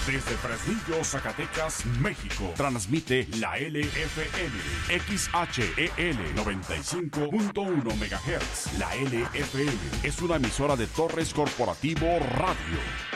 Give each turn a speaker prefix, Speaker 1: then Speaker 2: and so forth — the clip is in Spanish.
Speaker 1: Desde Fresnillo, Zacatecas, México, transmite la LFM, XHEL 95.1 MHz. La LFM es una emisora de Torres Corporativo Radio.